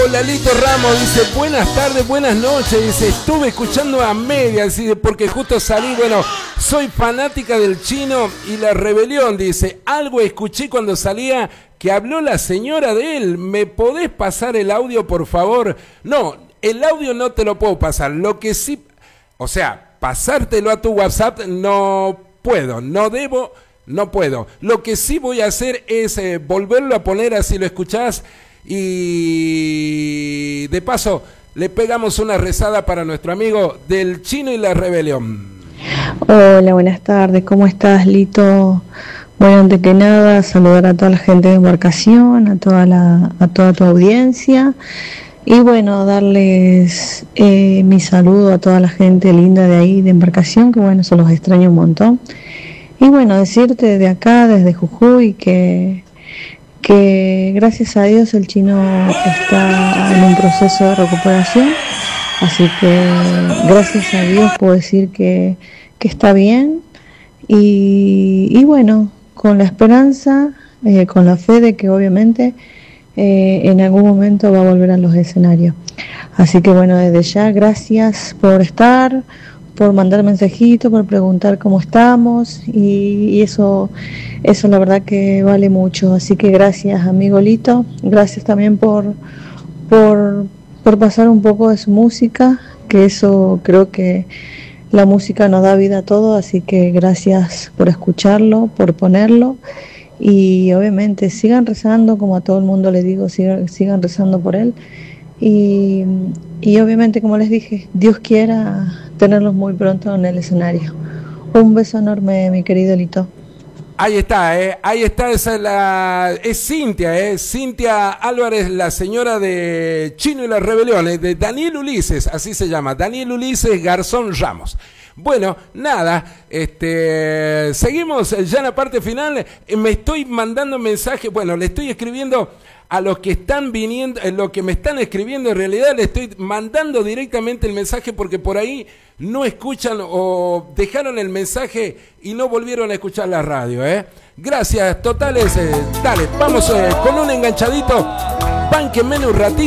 Lalito Ramos dice, buenas tardes, buenas noches, dice, estuve escuchando a medias, dice, porque justo salí, bueno, soy fanática del Chino y la Rebelión, dice, algo escuché cuando salía que habló la señora de él, ¿me podés pasar el audio, por favor? No, el audio no te lo puedo pasar, lo que sí, o sea, pasártelo a tu WhatsApp no puedo, no debo, no puedo. Lo que sí voy a hacer es volverlo a poner así lo escuchás y de paso le pegamos una rezada para nuestro amigo del Chino y la Rebelión. Hola, buenas tardes, ¿cómo estás, Lito? Bueno, antes que nada, saludar a toda la gente de Embarcación, a toda tu audiencia y bueno, darles mi saludo a toda la gente linda de ahí de Embarcación, que bueno, se los extraño un montón. Y bueno, decirte de acá, desde Jujuy, que gracias a Dios el Chino está en un proceso de recuperación, así que gracias a Dios puedo decir que está bien y bueno, con la esperanza, con la fe de que obviamente en algún momento va a volver a los escenarios. Así que bueno, desde ya gracias por estar, por mandar mensajitos, por preguntar cómo estamos y eso la verdad que vale mucho. Así que gracias, amigo Lito, gracias también por pasar un poco de su música, que eso creo que la música nos da vida a todo, así que gracias por escucharlo, por ponerlo y obviamente sigan rezando, como a todo el mundo les digo, sigan rezando por él y obviamente, como les dije, Dios quiera tenerlos muy pronto en el escenario. Un beso enorme, mi querido Lito. Ahí está, esa es Cintia, Cintia Álvarez, la señora de Chino y la Rebelión, de Daniel Ulises, así se llama, Daniel Ulises Garzón Ramos. Bueno, nada, seguimos ya en la parte final, me estoy mandando mensajes, bueno, le estoy escribiendo a los que están viniendo, los que me están escribiendo, en realidad le estoy mandando directamente el mensaje porque por ahí no escuchan o dejaron el mensaje y no volvieron a escuchar la radio, Gracias, totales, dale, vamos con un enganchadito, banquenme un ratito.